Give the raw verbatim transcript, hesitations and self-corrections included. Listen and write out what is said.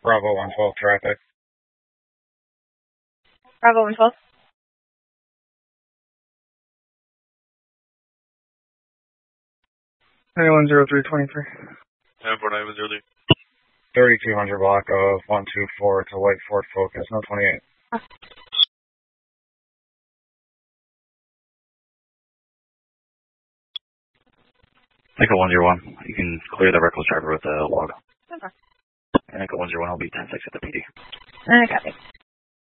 Bravo one twelve traffic. Bravo one twelve. Anyone zero three twenty-three. ten four nine zero three. thirty-two hundred block of one two four to White Ford Focus, no twenty-eight. Echo one zero one, you can clear the reckless driver with the log. Okay. And Echo one zero one will be ten six at the P D. I copy.